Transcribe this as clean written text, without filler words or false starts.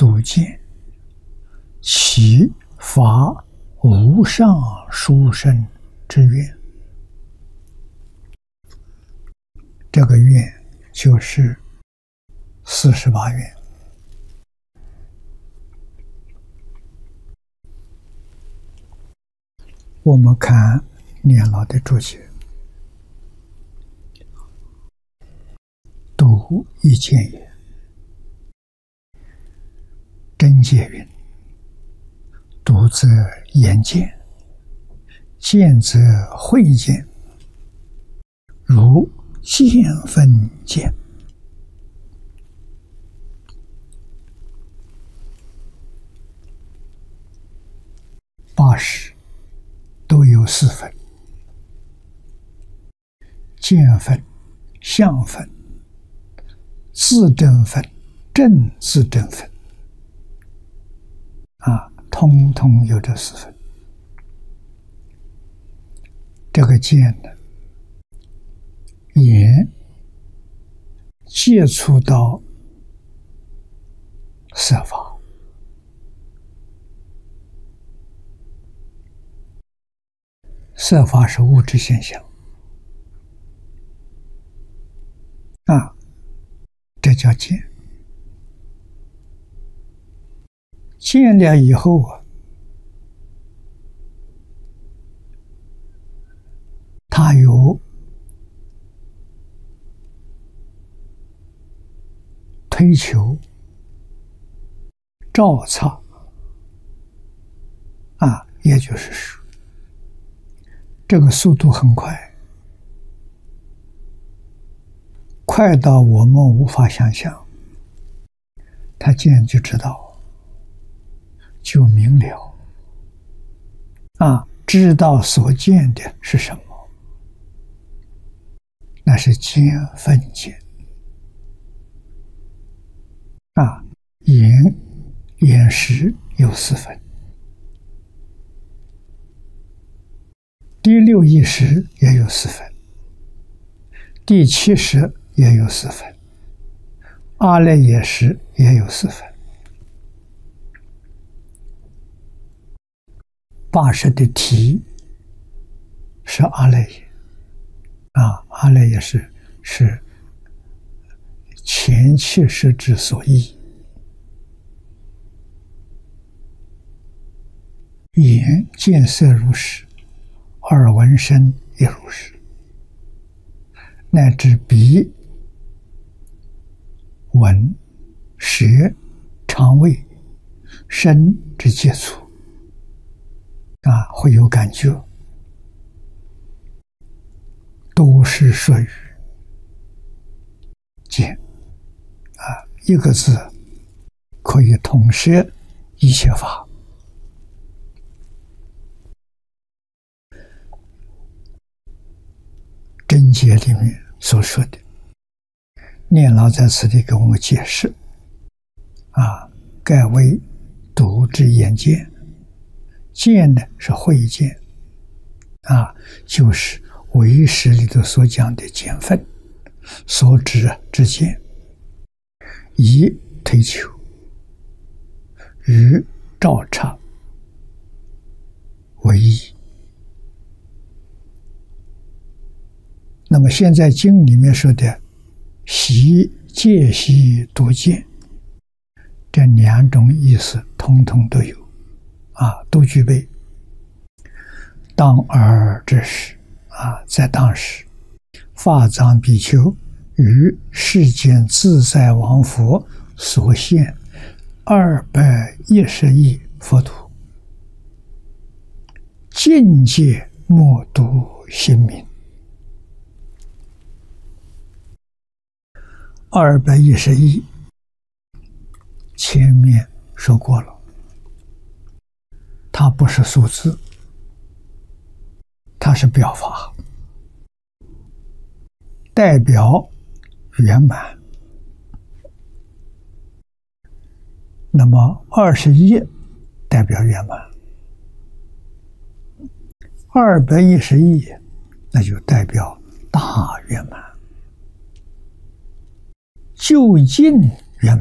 度见，其发无上殊胜之愿。这个愿就是48愿。我们看念老的注解，度一见也。真解云：读则言见，见则会见，如见分见。80都有4分：见分、相分、自证分、正自证分。通通有这4分。这个见呢，眼接触到色法，色法是物质现象，这叫见。见了以后它有推求、照擦，也就是说，这个速度很快，快到我们无法想象。他见就知道，就明了，知道所见的是什么，那是见分见。眼识有4分，第6意识也有4分，第7识也有4分，阿赖耶识也有4分。80的体是阿赖耶，阿赖耶是前7识之所依。眼见色如是，耳闻声也如是，乃至鼻、闻、舌、肠胃、身之接触，会有感觉，都是属于见。一个字可以统摄一切法。真解里面所说的，念老在此地给我们解释，盖为读之眼见，见呢是慧见，就是唯识里头所讲的见分，所指之见，以推求与照察为一。那么现在经里面说的习戒习读见，这2种意思通通都有，都具备。当尔之时，在当时，法藏比丘于世间自在王佛所现210亿佛土，尽皆默读心明。210亿，前面说过了，它不是数字，它是表法，代表圆满。那么21代表圆满，210亿那就代表大圆满。究竟